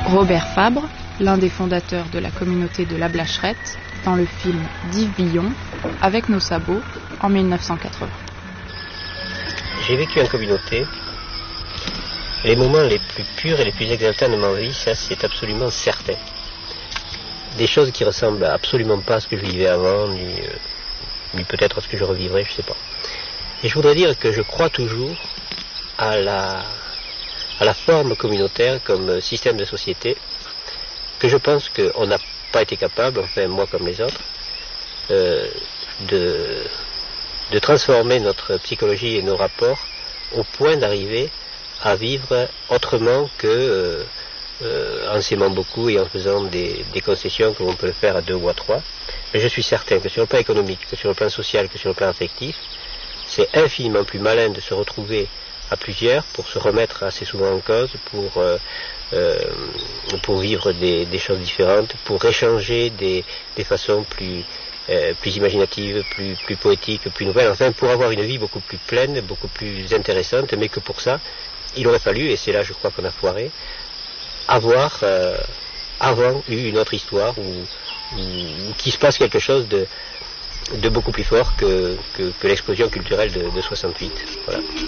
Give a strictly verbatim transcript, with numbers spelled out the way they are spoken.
Robert Fabre, l'un des fondateurs de la communauté de la Blacherette, dans le film d'Yves Villon, Avec nos sabots, en mille neuf cent quatre-vingts. J'ai vécu en communauté. Les moments les plus purs et les plus exaltants de ma vie, ça c'est absolument certain. Des choses qui ressemblent absolument pas à ce que je vivais avant, ni, euh, ni peut-être à ce que je revivrais, je sais pas. Et je voudrais dire que je crois toujours à la, à la forme communautaire comme système de société, que je pense qu'on n'a pas été capable, enfin moi comme les autres, euh, de, de transformer notre psychologie et nos rapports au point d'arriver à vivre autrement que euh, euh, en s'aimant beaucoup et en faisant des, des concessions comme on peut le faire à deux ou à trois. Mais je suis certain que sur le plan économique, que sur le plan social, que sur le plan affectif, c'est infiniment plus malin de se retrouver à plusieurs pour se remettre assez souvent en cause, pour, euh, euh, pour vivre des, des choses différentes, pour échanger des, des façons plus, euh, plus imaginatives, plus, plus poétiques, plus nouvelles, enfin pour avoir une vie beaucoup plus pleine, beaucoup plus intéressante, mais que pour ça, il aurait fallu, et c'est là je crois qu'on a foiré, avoir euh, avant eu une autre histoire où, où, où qu'il se passe quelque chose de, de beaucoup plus fort que, que, que l'explosion culturelle de, de soixante-huit. Voilà.